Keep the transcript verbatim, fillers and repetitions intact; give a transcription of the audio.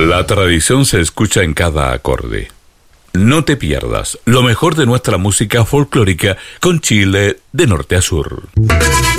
La tradición se escucha en cada acorde. No te pierdas lo mejor de nuestra música folclórica con Chile de norte a sur.